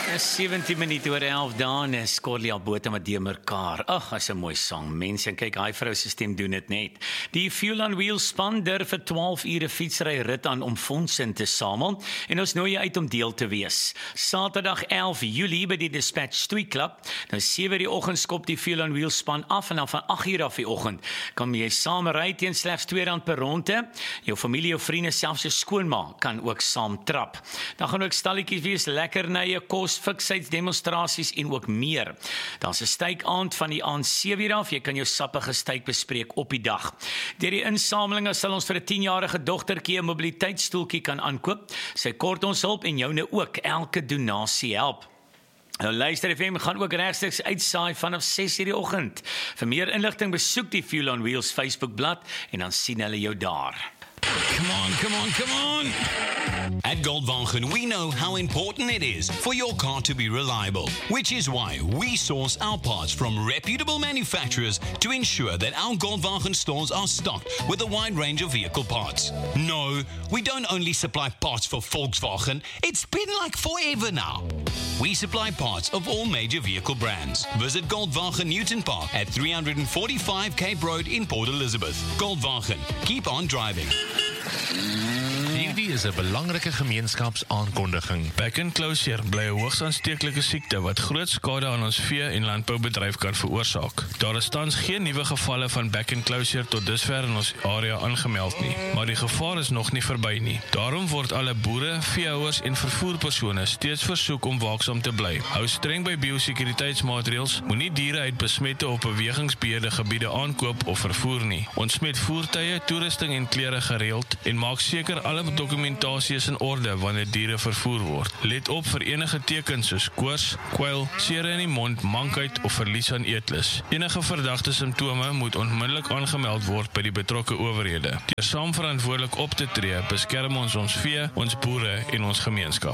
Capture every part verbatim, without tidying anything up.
sewentien minute oor elf dae is Corlia Botha met die mekaar. Ag, is 'n mooi sang. Mense, kyk, hy vrou se stem doen dit net. Die Fuel on Wheels span durf vir twaalf ure fietsry rit aan om fondse in te samel en ons nooi jou uit om deel te wees. Saterdag elf Julie by die Dispatch Stoei Club. Nou sewe die oggend skop die Fuel on Wheels span af en dan van agt uur af die oggend kan jy saam ry teen slegs twee rand per ronde. Jou familie of vriende, selfs jou skoonma kan ook saam trap. Dan gaan ook stalletjies wees, lekkernye, kos, fiksheiddemonstrasies en ook meer. Daar's 'n steekaand van die aand sewe uur af. Jy kan jou sappige steek bespreek op die dag. Deur die insamelinge sal ons vir 'n tienjarige dogtertjie 'n mobiliteitsstoeltjie kan aankoop. Sy kort ons hulp en joune ook. Elke donasie help. Nou luister, F M gaan ook regstreeks uitsaai vanaf ses uur die oggend. Vir meer inligting besoek die Fuel on Wheels Facebookblad en dan sien hulle jou daar. Come on, come on, come on! At Goldwagen, we know how important it is for your car to be reliable, which is why we source our parts from reputable manufacturers to ensure that our Goldwagen stores are stocked with a wide range of vehicle parts. No, we don't only supply parts for Volkswagen, it's been like forever now. We supply parts of all major vehicle brands. Visit Goldwagen Newton Park at three forty-five Cape Road in Port Elizabeth. Goldwagen, keep on driving. Hierdie is 'n belangrike gemeenskapsaankondiging. Back and closure bly 'n hoogs aansteeklike siekte wat groot skade aan ons vee- en landboubedryf kan veroorsaak. Daar is tans geen nuwe gevalle van back and closure tot dusver in ons area aangemeld nie, maar die gevaar is nog nie verby nie. Daarom word alle boere, veehouers en vervoerpersone steeds versoek om waaksaam te bly. Hou streng by biosekuriteitsmaatreëls, moenie diere uit besmette of bewegingsbeheerde gebiede aankoop of vervoer nie. Ontsmet voertuie, toerusting en klere gereeld en maak seker alle dokumentasie is in orde wanneer diere vervoer word. Let op vir enige tekens soos koors, kwyl, sere in die mond, mankheid of verlies aan eetlus. Enige verdagte simptome moet onmiddellik aangemeld word by die betrokke owerhede. Deur saam verantwoordelik op te tree, beskerm ons ons vee, ons boere en ons gemeenskap.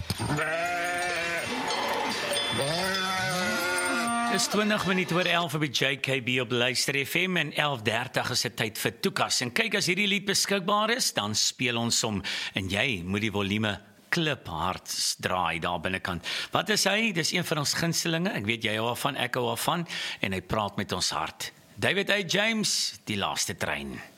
Dis twintig minute oor elf op die J K B op Luister F M en elf dertig is dit tyd vir Toekas. En kyk, as hierdie lied beskikbaar is, dan speel ons hom en jy moet die volume kliphard draai daar binnekant. Wat is hy? Dis een van ons gunstelinge. Ek weet jy hou daarvan, ek hou daarvan en hy praat met ons hart. David A. James, Die Laaste Trein.